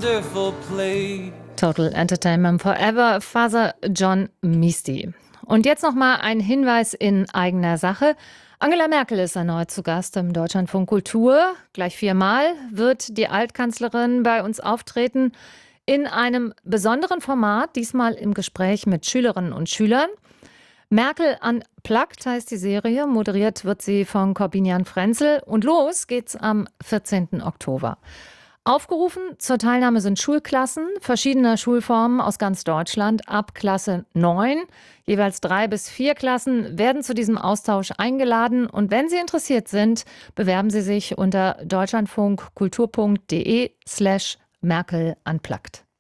wonderful place. Total Entertainment Forever, Father John Misty. Und jetzt nochmal ein Hinweis in eigener Sache. Angela Merkel ist erneut zu Gast im Deutschlandfunk Kultur. Gleich 4-mal wird die Altkanzlerin bei uns auftreten in einem besonderen Format, diesmal im Gespräch mit Schülerinnen und Schülern. Merkel Unplugged heißt die Serie, moderiert wird sie von Corbinian Frenzel und los geht's am 14. Oktober. Aufgerufen zur Teilnahme sind Schulklassen verschiedener Schulformen aus ganz Deutschland ab Klasse 9. Jeweils 3 bis 4 Klassen werden zu diesem Austausch eingeladen. Und wenn Sie interessiert sind, bewerben Sie sich unter deutschlandfunkkultur.de/Merkel Unplugged.